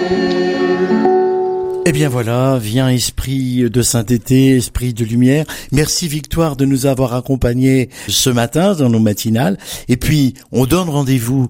Eh bien voilà, viens esprit de sainteté, esprit de lumière. Merci Victoire de nous avoir accompagnés ce matin dans nos matinales. Et puis, on donne rendez-vous